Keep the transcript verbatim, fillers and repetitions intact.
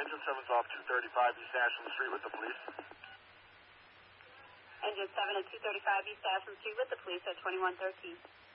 Engine seven's off two thirty-five East Ashland Street with the police. Engine seven at two thirty-five East Ashland Street with the police at twenty-one thirteen.